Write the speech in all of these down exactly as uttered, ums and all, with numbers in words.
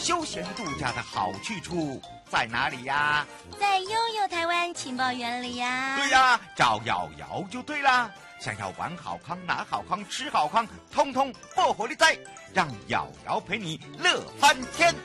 休闲度假的好去处在哪里呀？ 在悠悠台湾情报园里呀。 对呀，找瑶瑶就对啦。想要玩好康、拿好康、吃好康，通通破火力在，让瑶瑶陪你乐翻天。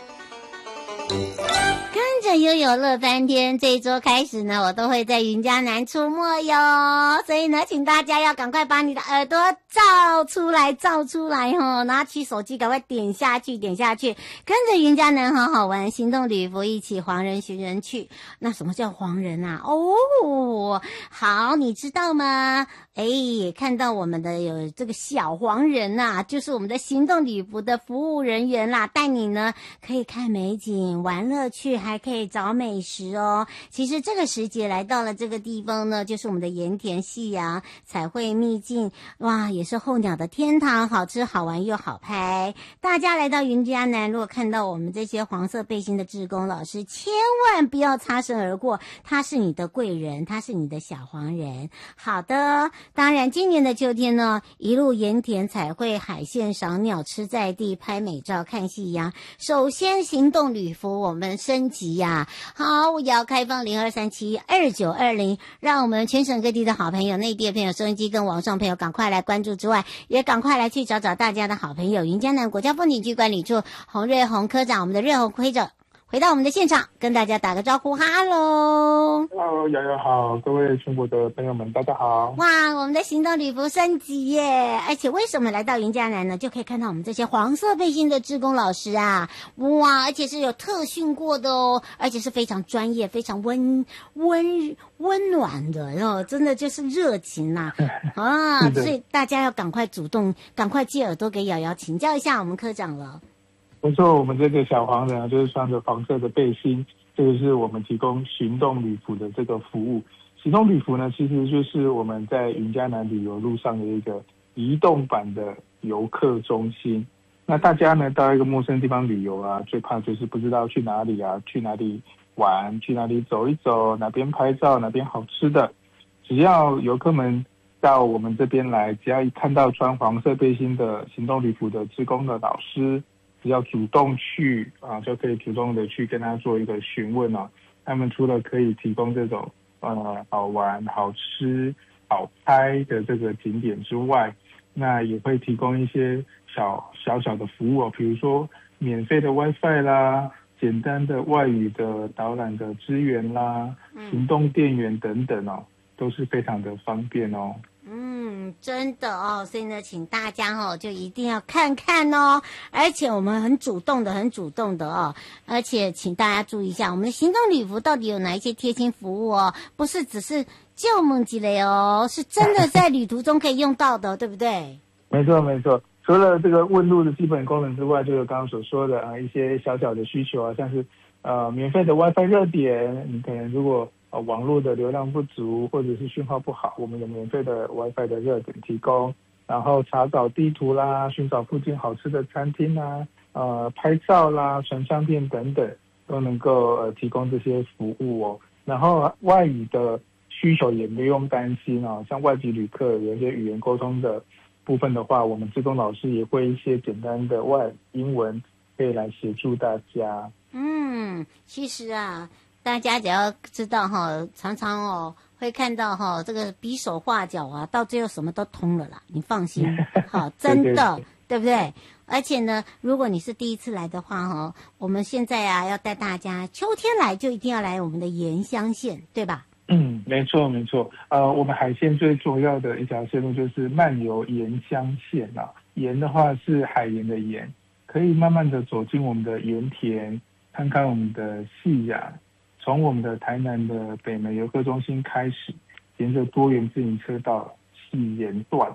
跟着悠悠乐翻天，这一周开始呢，我都会在云嘉南出没哟。所以呢，请大家要赶快把你的耳朵照出来，照出来哦！拿起手机，赶快点下去，点下去，跟着云嘉南好好玩，行动旅服一起黄人寻人去。那什么叫黄人啊？哦，好，你知道吗？哎，看到我们的有这个小黄人呐、啊，就是我们的行动旅服的服务人员啦，带你呢可以看美景、玩乐趣，还可以找美食哦。其实这个时节来到了这个地方呢，就是我们的盐田夕阳彩绘秘境，哇，也是候鸟的天堂，好吃好玩又好拍。大家来到云嘉南，如果看到我们这些黄色背心的志工老师，千万不要擦身而过，他是你的贵人，他是你的小黄人。好的。当然今年的秋天呢，一路盐田彩绘海鲜赏鸟吃在地拍美照看夕阳。首先行动旅服我们升级呀、啊，好，我也要开放零二三七二九二零，让我们全省各地的好朋友、内地的朋友、收音机跟网上朋友赶快来关注之外，也赶快来去找找大家的好朋友云嘉南国家风景区管理处洪瑞宏科长，我们的瑞宏科长回到我们的现场，跟大家打个招呼，哈喽 ，Hello， 瑶瑶好，各位全国的朋友们，大家好。 哇，我们的行动旅服升级耶！而且为什么来到云嘉南呢？就可以看到我们这些黄色背心的志工老师啊，哇，而且是有特训过的哦，而且是非常专业、非常温温温暖的，然后真的就是热情呐 啊, 啊所以大家要赶快主动，赶快借耳朵给瑶瑶请教一下我们科长了。 没错，我们这个小黄人啊，就是穿着黄色的背心，这个是我们提供行动旅服的这个服务。行动旅服呢，其实就是我们在云嘉南旅游路上的一个移动版的游客中心。那大家呢到一个陌生的地方旅游啊，最怕就是不知道去哪里啊，去哪里玩，去哪里走一走，哪边拍照，哪边好吃的。只要游客们到我们这边来，只要一看到穿黄色背心的行动旅服的志工的老师，只要主动去啊，就可以主动的去跟他做一个询问啊。他们除了可以提供这种呃好玩、好吃、好拍的这个景点之外，那也会提供一些小小小的服务哦，比如说免费的 WiFi 啦，简单的外语的导览的资源啦，行动电源等等哦，都是非常的方便哦。 嗯，真的哦，所以呢，请大家哦，就一定要看看哦。而且我们很主动的，很主动的哦。而且请大家注意一下，我们的行动旅服到底有哪一些贴心服务哦？不是只是旧梦积累哦，是真的在旅途中可以用到的，对不对？ 没错，没错。除了这个问路的基本功能之外，就有刚刚所说的啊一些小小的需求啊，像是呃免费的 WiFi 热点，你可能如果呃网络的流量不足或者是讯号不好，我们有免费的 WiFi 的热点提供，然后查找地图啦，寻找附近好吃的餐厅啦，呃拍照啦，传相片等等，都能够呃提供这些服务哦。然后外语的需求也不用担心哦，像外籍旅客有一些语言沟通的部分的话，我们志工老师也会一些简单的外英文可以来协助大家。 嗯，其实啊，大家只要知道哈，常常哦会看到哈这个比手画脚啊，到最后什么都通了啦，你放心，好，真的，对, 对, 对不对？而且呢，如果你是第一次来的话哈，我们现在啊要带大家，秋天来就一定要来我们的盐乡线，对吧？ 嗯，没错没错。呃，我们海线最重要的一条线路就是漫游盐乡线啊。盐的话是海盐的盐，可以慢慢的走进我们的盐田，看看我们的夕阳。从我们的台南的北门游客中心开始，沿着多元自行车道细盐段